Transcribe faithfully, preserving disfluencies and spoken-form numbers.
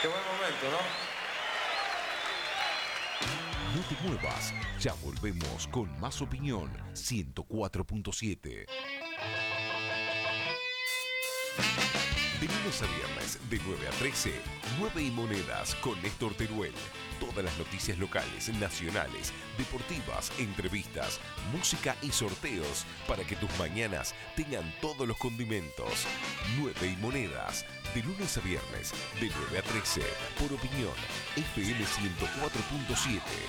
Qué buen momento, ¿no? No te muevas, ya volvemos con más opinión. ciento cuatro punto siete. De lunes a viernes, de nueve a trece, nueve y Monedas con Néstor Teruel. Todas las noticias locales, nacionales, deportivas, entrevistas, música y sorteos para que tus mañanas tengan todos los condimentos. nueve y Monedas, de lunes a viernes, de nueve a trece, por opinión, F M ciento cuatro punto siete.